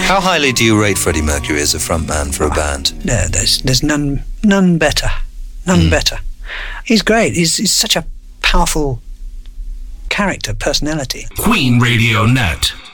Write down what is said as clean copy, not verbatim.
How highly do you rate Freddie Mercury as a frontman for a band? There's none better. None better. He's great. He's such a powerful character, personality. Queen Radio Net.